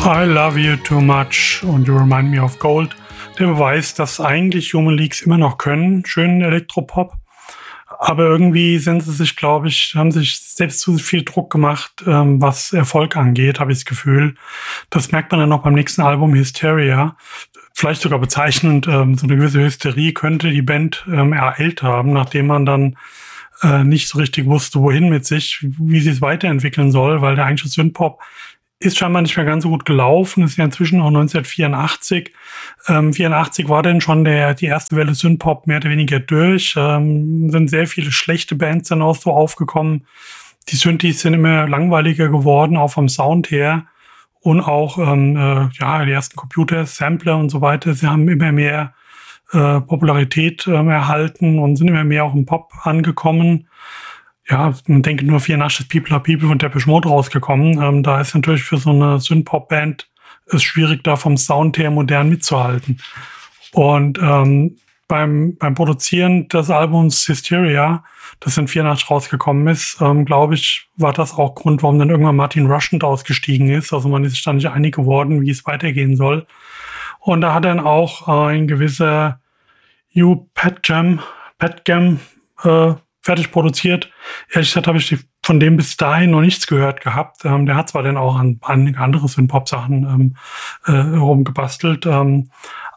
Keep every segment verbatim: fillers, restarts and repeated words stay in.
I Love You Too Much und You Remind Me of Gold. Der Beweis, dass eigentlich Human Leagues immer noch können, schönen Elektropop. Aber irgendwie sind sie sich, glaube ich, haben sich selbst zu viel Druck gemacht, ähm, was Erfolg angeht, habe ich das Gefühl. Das merkt man dann noch beim nächsten Album Hysteria. Vielleicht sogar bezeichnend, ähm, so eine gewisse Hysterie könnte die Band ähm, ereilt haben, nachdem man dann äh, nicht so richtig wusste, wohin mit sich, wie sie es weiterentwickeln soll, weil der eigentliche Synthpop ist scheinbar nicht mehr ganz so gut gelaufen. Ist ja inzwischen auch neunzehnhundertvierundachtzig. Ähm, vierundachtzig war dann schon der, die erste Welle Synthpop mehr oder weniger durch. Ähm, sind sehr viele schlechte Bands dann auch so aufgekommen. Die Synthes sind immer langweiliger geworden, auch vom Sound her. Und auch, ähm, äh, ja, die ersten Computer, Sampler und so weiter, sie haben immer mehr äh, Popularität ähm, erhalten und sind immer mehr auch im Pop angekommen. Ja, man denke nur vierundachtzig People Are People von Depeche Mode rausgekommen. Ähm, da ist natürlich für so eine Synthpop-Band es schwierig, da vom Sound her modern mitzuhalten. Und ähm, beim beim Produzieren des Albums Hysteria, das in vierundachtzig rausgekommen ist, ähm, glaube ich, war das auch Grund, warum dann irgendwann Martin Rushent ausgestiegen ist. Also man ist sich da nicht einig geworden, wie es weitergehen soll. Und da hat dann auch äh, ein gewisser Hugh Padgham, Padgham äh, fertig produziert. Ehrlich gesagt habe ich von dem bis dahin noch nichts gehört gehabt. Ähm, der hat zwar dann auch an einige andere Synthpop-Sachen ähm, äh, rumgebastelt, ähm,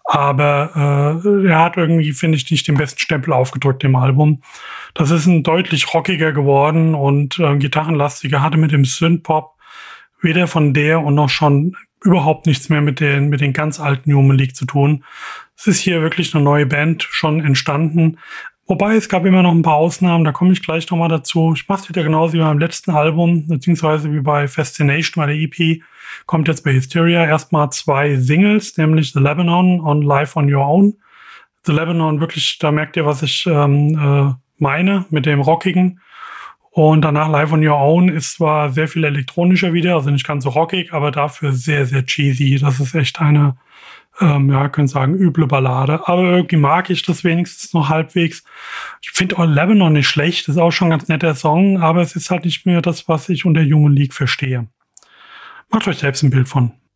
aber äh, er hat irgendwie, finde ich, nicht den besten Stempel aufgedrückt im Album. Das ist ein deutlich rockiger geworden und äh, gitarrenlastiger, hatte mit dem Synthpop weder von der und noch schon überhaupt nichts mehr mit den, mit den ganz alten Human League zu tun. Es ist hier wirklich eine neue Band schon entstanden. Wobei, es gab immer noch ein paar Ausnahmen, da komme ich gleich nochmal dazu. Ich mache es wieder genauso wie beim letzten Album, beziehungsweise wie bei Fascination, bei der E P, kommt jetzt bei Hysteria erstmal zwei Singles, nämlich The Lebanon und Live on Your Own. The Lebanon, wirklich, da merkt ihr, was ich ähm, äh, meine, mit dem Rockigen. Und danach Live on Your Own ist zwar sehr viel elektronischer wieder, also nicht ganz so rockig, aber dafür sehr, sehr cheesy. Das ist echt eine, ähm, ja, könnt sagen, üble Ballade. Aber irgendwie mag ich das wenigstens noch halbwegs. Ich finde auch Lebanon nicht schlecht, das ist auch schon ein ganz netter Song, aber es ist halt nicht mehr das, was ich unter Human League verstehe. Macht euch selbst ein Bild von.